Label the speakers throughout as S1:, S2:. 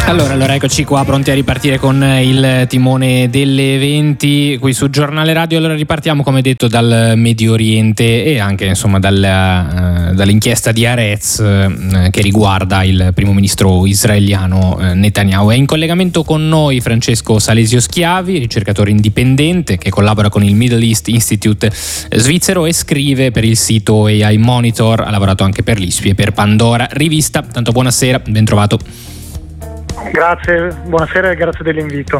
S1: Allora, eccoci qua pronti a ripartire con il timone delle 20 qui su Giornale Radio. Allora ripartiamo, come detto, dal Medio Oriente e anche insomma dall'inchiesta di Haaretz che riguarda il primo ministro israeliano Netanyahu. È in collegamento con noi Francesco Salesio Schiavi, ricercatore indipendente che collabora con il Middle East Institute svizzero e scrive per il sito AI Monitor. Ha lavorato anche per l'ISPI e per Pandora Rivista. Tanto buonasera, ben trovato.
S2: Grazie, buonasera e grazie dell'invito.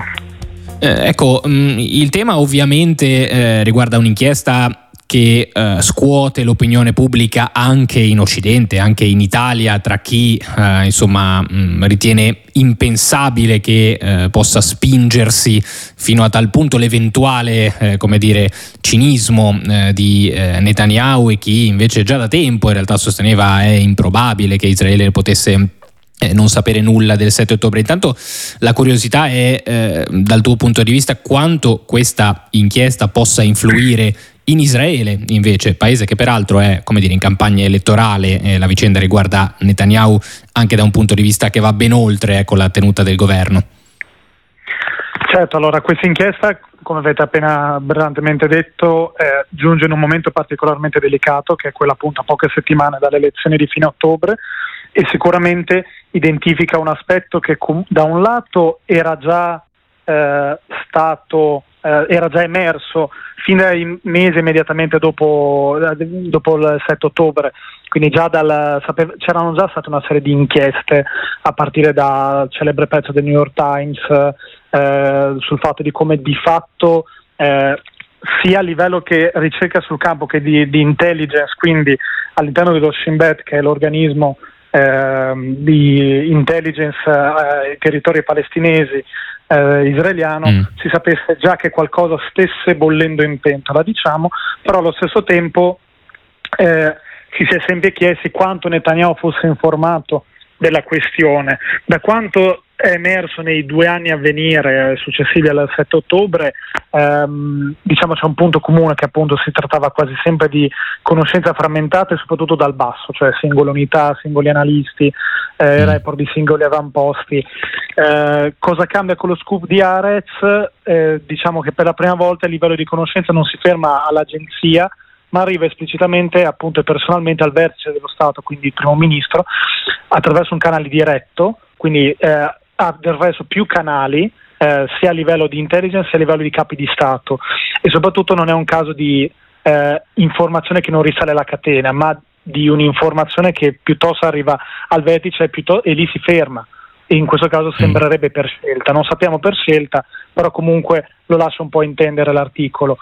S1: Il tema ovviamente riguarda un'inchiesta che scuote l'opinione pubblica anche in Occidente, anche in Italia, tra chi ritiene impensabile che possa spingersi fino a tal punto l'eventuale cinismo di Netanyahu e chi invece già da tempo in realtà sosteneva è improbabile che Israele potesse non sapere nulla del 7 ottobre. Intanto la curiosità è dal tuo punto di vista quanto questa inchiesta possa influire in Israele, invece, paese che peraltro è in campagna elettorale. La vicenda riguarda Netanyahu anche da un punto di vista che va ben oltre la tenuta del governo.
S2: Certo, allora questa inchiesta, come avete appena brillantemente detto, giunge in un momento particolarmente delicato, che è quella appunto a poche settimane dalle elezioni di fine ottobre, e sicuramente identifica un aspetto che da un lato era già emerso fin dai mesi immediatamente dopo il 7 ottobre, quindi c'erano già state una serie di inchieste a partire dal celebre pezzo del New York Times sul fatto di come di fatto sia a livello che ricerca sul campo che di intelligence, quindi all'interno dello Shin Bet, che è l'organismo di intelligence ai territori palestinesi israeliano, si sapesse già che qualcosa stesse bollendo in pentola, però allo stesso tempo ci si è sempre chiesti quanto Netanyahu fosse informato della questione. Da quanto è emerso nei 2 anni a venire successivi al 7 ottobre, c'è un punto comune, che appunto si trattava quasi sempre di conoscenza frammentata e soprattutto dal basso, cioè singole unità, singoli analisti, report di singoli avamposti. Cosa cambia con lo scoop di Haaretz? Che per la prima volta il livello di conoscenza non si ferma all'agenzia, ma arriva esplicitamente appunto e personalmente al vertice dello Stato, quindi il primo ministro, attraverso un canale diretto, quindi attraverso più canali, sia a livello di intelligence sia a livello di capi di Stato, e soprattutto non è un caso di informazione che non risale alla catena, ma di un'informazione che piuttosto arriva al vertice e lì si ferma, e in questo caso sembrerebbe per scelta. Non sappiamo per scelta, però comunque lo lascia un po' intendere l'articolo.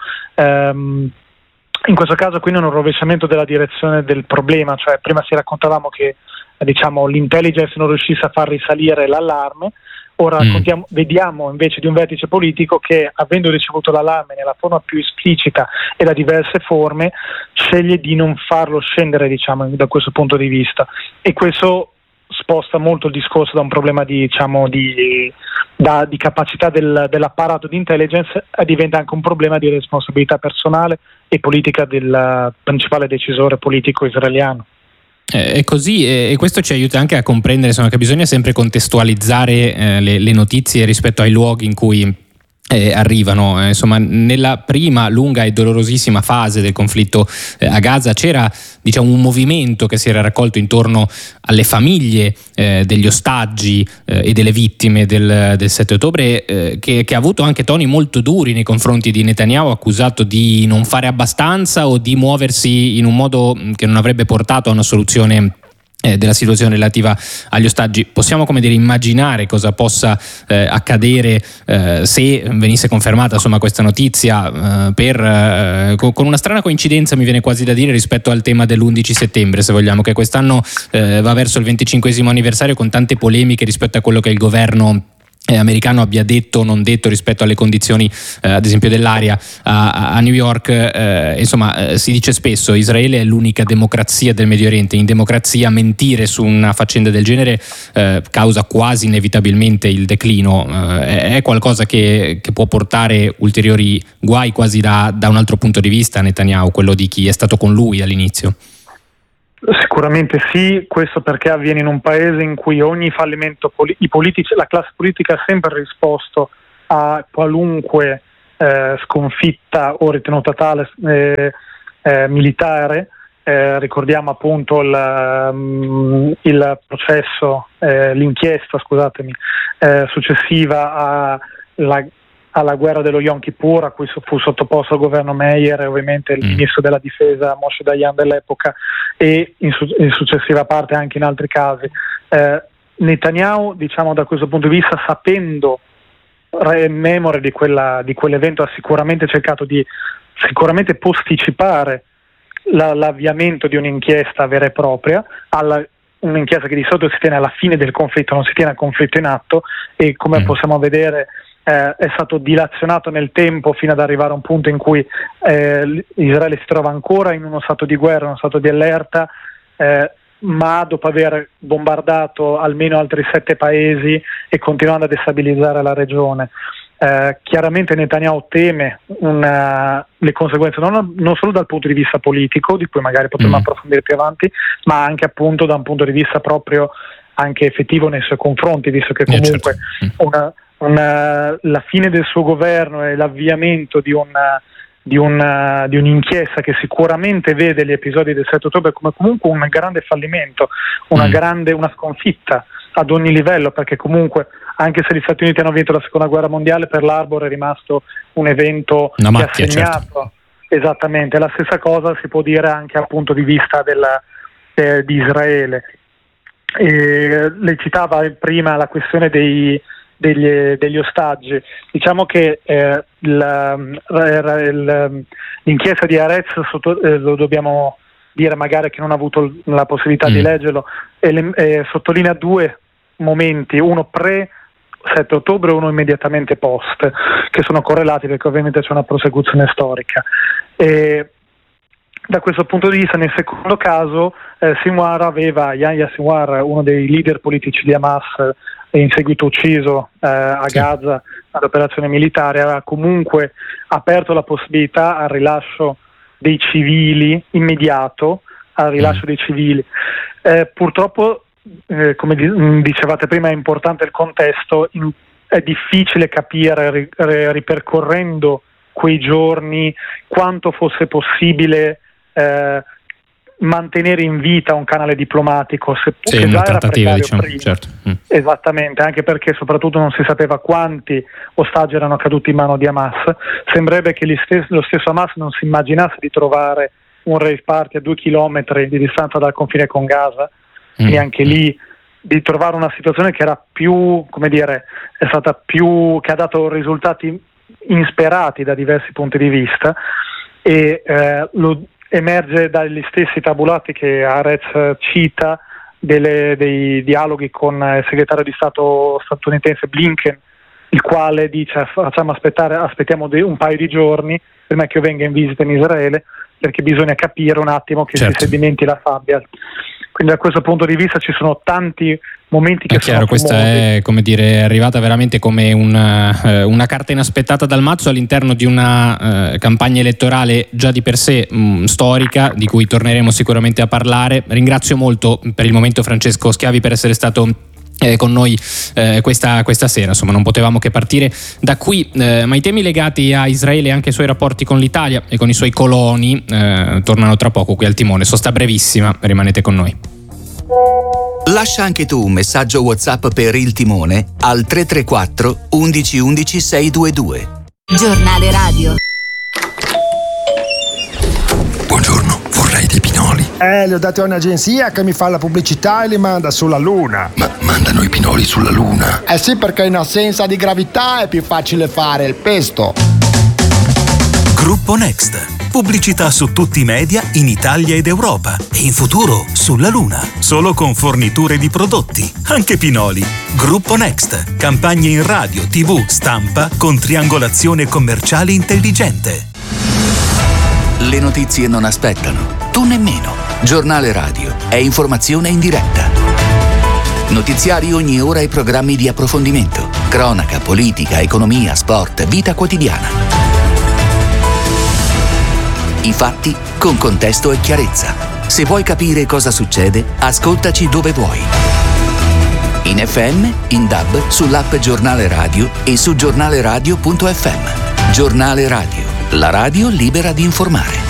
S2: In questo caso quindi è un rovesciamento della direzione del problema, cioè prima si raccontavamo che l'intelligence non riuscisse a far risalire l'allarme, ora vediamo invece di un vertice politico che, avendo ricevuto l'allarme nella forma più esplicita e da diverse forme, sceglie di non farlo scendere da questo punto di vista, e questo sposta molto il discorso da un problema di capacità dell'apparato di intelligence diventa anche un problema di responsabilità personale e politica del principale decisore politico israeliano.
S1: È così, e questo ci aiuta anche a comprendere che bisogna sempre contestualizzare le notizie rispetto ai luoghi in cui arrivano. Nella prima lunga e dolorosissima fase del conflitto a Gaza c'era un movimento che si era raccolto intorno alle famiglie degli ostaggi e delle vittime del 7 ottobre che ha avuto anche toni molto duri nei confronti di Netanyahu, accusato di non fare abbastanza o di muoversi in un modo che non avrebbe portato a una soluzione della situazione relativa agli ostaggi. Possiamo immaginare cosa possa accadere se venisse confermata questa notizia con una strana coincidenza, mi viene quasi da dire, rispetto al tema dell'11 settembre, se vogliamo, che quest'anno va verso il 25esimo anniversario, con tante polemiche rispetto a quello che il governo americano abbia detto o non detto rispetto alle condizioni ad esempio dell'aria a New York. Si dice spesso Israele è l'unica democrazia del Medio Oriente. In democrazia mentire su una faccenda del genere causa quasi inevitabilmente il declino. È qualcosa che può portare ulteriori guai quasi da un altro punto di vista a Netanyahu, quello di chi è stato con lui all'inizio.
S2: Sicuramente sì, questo perché avviene in un paese in cui ogni fallimento la classe politica ha sempre risposto a qualunque sconfitta o ritenuta tale militare. Ricordiamo appunto il processo, l'inchiesta, scusatemi, successiva alla guerra dello Yom Kippur, a cui fu sottoposto il governo Meir e ovviamente il ministro della difesa Moshe Dayan dell'epoca, e in successiva parte anche in altri casi. Netanyahu, diciamo, da questo punto di vista, sapendo in memoria di quell'evento, ha sicuramente cercato di posticipare l'avviamento di un'inchiesta vera e propria, un'inchiesta che di solito si tiene alla fine del conflitto, non si tiene al conflitto in atto, e come possiamo vedere è stato dilazionato nel tempo fino ad arrivare a un punto in cui Israele si trova ancora in uno stato di guerra, uno stato di allerta, ma dopo aver bombardato almeno altri 7 paesi e continuando a destabilizzare la regione. Chiaramente Netanyahu teme le conseguenze non solo dal punto di vista politico, di cui magari potremo approfondire più avanti, ma anche appunto da un punto di vista proprio anche effettivo nei suoi confronti, visto che comunque la fine del suo governo e l'avviamento di un'inchiesta che sicuramente vede gli episodi del 7 ottobre come comunque un grande fallimento, una sconfitta ad ogni livello, perché comunque anche se gli Stati Uniti hanno vinto la seconda guerra mondiale, per l'Arbor è rimasto un evento che ha segnato esattamente. La stessa cosa si può dire anche dal punto di vista di Israele. Lei citava prima la questione degli ostaggi. Diciamo che l'inchiesta di Haaretz, lo dobbiamo dire, magari che non ha avuto la possibilità di leggerlo, sottolinea 2 momenti, uno pre 7 ottobre e uno immediatamente post, che sono correlati perché ovviamente c'è una prosecuzione storica. E da questo punto di vista, nel secondo caso, Yahya Sinwar, uno dei leader politici di Hamas, in seguito ucciso a Gaza ad operazione militare, aveva comunque aperto la possibilità al rilascio dei civili immediato, al rilascio dei civili. Purtroppo, come dicevate prima, è importante il contesto, è difficile capire ripercorrendo quei giorni quanto fosse possibile mantenere in vita un canale diplomatico, seppur già era precario, diciamo, prima. Certo. Esattamente, anche perché soprattutto non si sapeva quanti ostaggi erano caduti in mano di Hamas. Sembrerebbe che lo stesso Hamas non si immaginasse di trovare un rave party a 2 chilometri di distanza dal confine con Gaza, e anche lì di trovare una situazione che era più, come dire, è stata più, che ha dato risultati insperati da diversi punti di vista, e emerge dagli stessi tabulati che Haaretz cita dei dialoghi con il segretario di Stato statunitense Blinken, il quale dice: aspettiamo un paio di giorni prima che io venga in visita in Israele, perché bisogna capire un attimo che si sedimenti la sabbia. Quindi da questo punto di vista ci sono tanti momenti che sono
S1: questa è, come dire, è arrivata veramente come una carta inaspettata dal mazzo all'interno di una campagna elettorale già di per sé storica, di cui torneremo sicuramente a parlare. Ringrazio molto per il momento Francesco Schiavi per essere stato con noi questa sera. Insomma, non potevamo che partire da qui, ma i temi legati a Israele e anche i suoi rapporti con l'Italia e con i suoi coloni tornano tra poco qui al timone. Sosta brevissima, rimanete con noi.
S3: Lascia anche tu un messaggio WhatsApp per il timone al 334 11 11 622.
S4: Giornale radio.
S5: Buongiorno, vorrei dei pinoli.
S6: Li ho dati a un'agenzia che mi fa la pubblicità e li manda sulla Luna.
S5: Ma mandano i pinoli sulla Luna?
S6: Eh sì, perché in assenza di gravità è più facile fare il pesto.
S7: Gruppo Next. Pubblicità su tutti i media in Italia ed Europa e in futuro sulla Luna. Solo con forniture di prodotti, anche pinoli. Gruppo Next. Campagne in radio, TV, stampa con triangolazione commerciale intelligente.
S3: Le notizie non aspettano. Tu nemmeno. Giornale radio è informazione in diretta. Notiziari ogni ora e programmi di approfondimento. Cronaca, politica, economia, sport, vita quotidiana. I fatti con contesto e chiarezza. Se vuoi capire cosa succede, ascoltaci dove vuoi. In FM, in DAB, sull'app Giornale Radio e su giornaleradio.fm. Giornale Radio, la radio libera di informare.